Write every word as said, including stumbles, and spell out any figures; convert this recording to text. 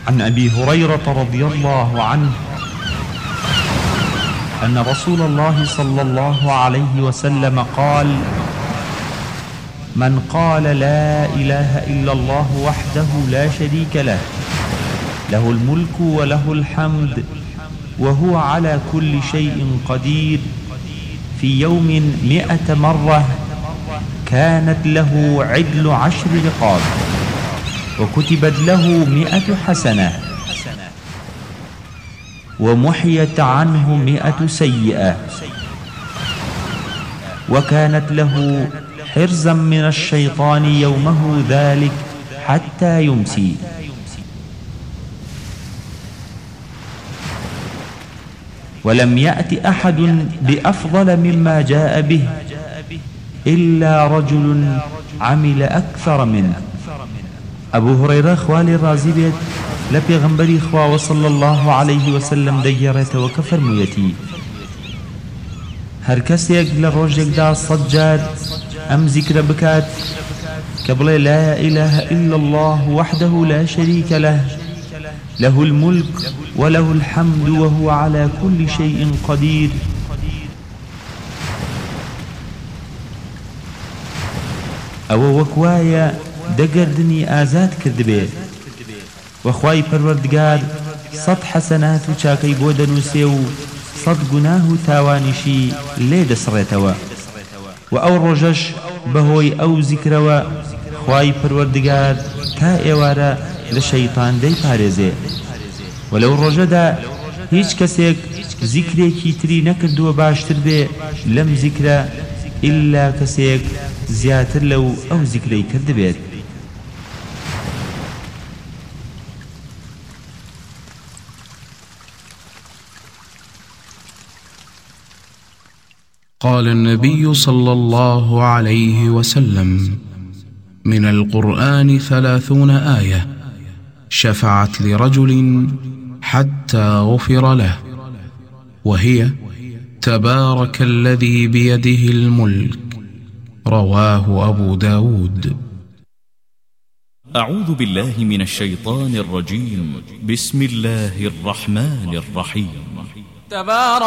عن أبي هريرة رضي الله عنه أن رسول الله صلى الله عليه وسلم قال: من قال لا إله إلا الله وحده لا شريك له له الملك وله الحمد وهو على كل شيء قدير في يوم مئة مرة كانت له عدل عشر رقاب وكتبت له مئة حسنة ومحيت عنه مئة سيئة وكانت له حرزا من الشيطان يومه ذلك حتى يمسي. ولم يأت أحد بأفضل مما جاء به إلا رجل عمل أكثر منه. أبو هريرة خوالي رازي بيت لبيغنبري خواه صلى الله عليه وسلم ديرت وكفر ميتي هر كسيك لروجك دا صجاد أم ذكر بكات قبل لا إله إلا الله وحده لا شريك له له الملك وله الحمد وهو على كل شيء قدير أو وكوايا دقردني آزاد كردبي وخواي پروردگار صد حسنات و چاكي بودن سيو صد گناه تاوانشي ليد سريتوا و او رجش بهوي او ذكروا خواي پروردگار تا ايوارا لشيطان دي پاريزي ولو رجدا هيچ كسيك ذكري كيتري نكردو باشتر بي لم ذكر إلا كسيك زياتر لو او ذكري كرد بيت. قال النبي صلى الله عليه وسلم: من القرآن ثلاثون آية شفعت لرجل حتى غفر له، وهي: تبارك الذي بيده الملك. رواه أبو داود. أعوذ بالله من الشيطان الرجيم. بسم الله الرحمن الرحيم. تبارك